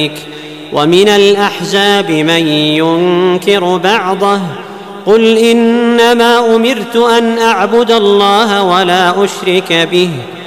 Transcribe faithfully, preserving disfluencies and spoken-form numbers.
ومن الأحزاب من ينكر بعضه قل إنما أمرت أن أعبد الله ولا أشرك به